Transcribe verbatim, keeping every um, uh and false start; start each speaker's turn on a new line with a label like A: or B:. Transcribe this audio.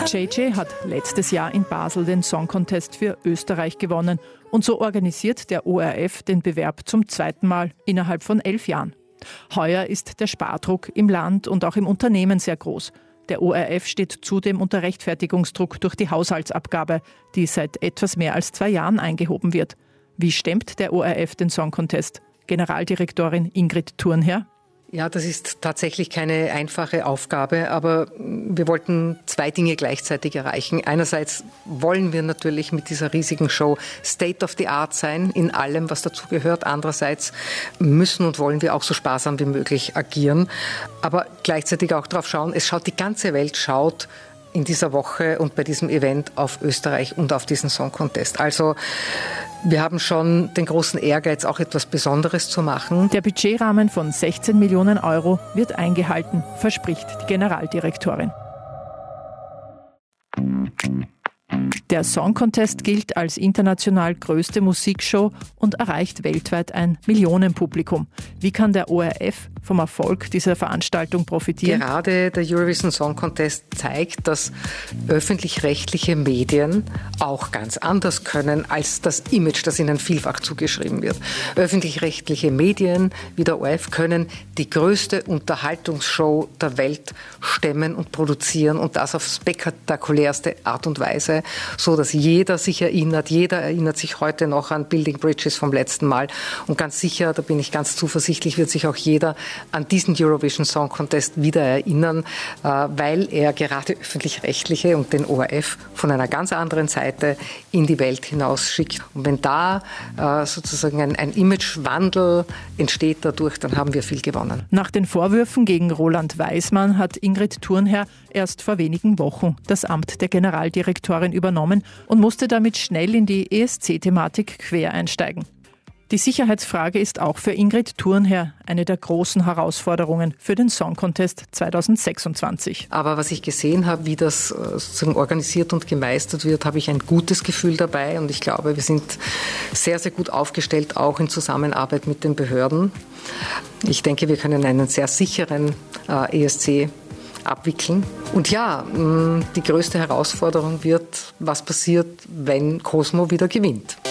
A: J J hat letztes Jahr in Basel den Song Contest für Österreich gewonnen und so organisiert der O R F den Bewerb zum zweiten Mal innerhalb von elf Jahren. Heuer ist der Spardruck im Land und auch im Unternehmen sehr groß. Der O R F steht zudem unter Rechtfertigungsdruck durch die Haushaltsabgabe, die seit etwas mehr als zwei Jahren eingehoben wird. Wie stemmt der O R F den Song Contest? Generaldirektorin Ingrid Thurnherr.
B: Ja, das ist tatsächlich keine einfache Aufgabe, aber wir wollten zwei Dinge gleichzeitig erreichen. Einerseits wollen wir natürlich mit dieser riesigen Show State of the Art sein, in allem, was dazu gehört. Andererseits müssen und wollen wir auch so sparsam wie möglich agieren, aber gleichzeitig auch darauf schauen, es schaut die ganze Welt, schaut in dieser Woche und bei diesem Event auf Österreich und auf diesen Song Contest. Also wir haben schon den großen Ehrgeiz, auch etwas Besonderes zu machen.
A: Der Budgetrahmen von sechzehn Millionen Euro wird eingehalten, verspricht die Generaldirektorin. Der Song Contest gilt als international größte Musikshow und erreicht weltweit ein Millionenpublikum. Wie kann der O R F vom Erfolg dieser Veranstaltung profitieren?
B: Gerade der Eurovision Song Contest zeigt, dass öffentlich-rechtliche Medien auch ganz anders können als das Image, das ihnen vielfach zugeschrieben wird. Öffentlich-rechtliche Medien wie der O R F können die größte Unterhaltungsshow der Welt stemmen und produzieren und das auf spektakulärste Art und Weise, so dass jeder sich erinnert. Jeder erinnert sich heute noch an Building Bridges vom letzten Mal. Und ganz sicher, da bin ich ganz zuversichtlich, wird sich auch jeder an diesen Eurovision Song Contest wieder erinnern, weil er gerade öffentlich-rechtliche und den O R F von einer ganz anderen Seite in die Welt hinaus schickt. Und wenn da sozusagen ein, ein Imagewandel entsteht dadurch, dann haben wir viel gewonnen.
A: Nach den Vorwürfen gegen Roland Weismann hat Ingrid Thurnherr erst vor wenigen Wochen das Amt der Generaldirektorin übernommen und musste damit schnell in die E S C-Thematik quer einsteigen. Die Sicherheitsfrage ist auch für Ingrid Thurnherr eine der großen Herausforderungen für den Song Contest zweitausendsechsundzwanzig.
B: Aber was ich gesehen habe, wie das sozusagen organisiert und gemeistert wird, habe ich ein gutes Gefühl dabei und ich glaube, wir sind sehr, sehr gut aufgestellt, auch in Zusammenarbeit mit den Behörden. Ich denke, wir können einen sehr sicheren äh, E S C abwickeln. Und ja, die größte Herausforderung wird, was passiert, wenn Cosmo wieder gewinnt.